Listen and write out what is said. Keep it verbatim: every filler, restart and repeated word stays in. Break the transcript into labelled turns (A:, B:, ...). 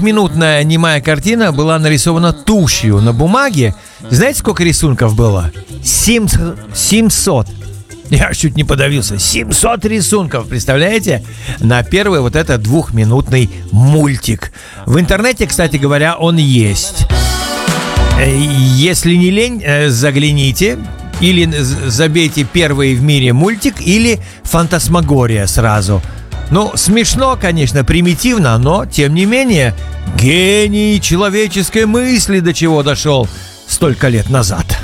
A: Двухминутная немая картина была нарисована тушью на бумаге. Знаете, сколько рисунков было? семьсот. Я чуть не подавился. семьсот рисунков, представляете? На первый вот этот двухминутный мультик. В интернете, кстати говоря, он есть. Если не лень, загляните. Или забейте «Первый в мире мультик», или «Фантасмагория» сразу. Ну, смешно, конечно, примитивно, но, тем не менее, гений человеческой мысли до чего дошел столько лет назад.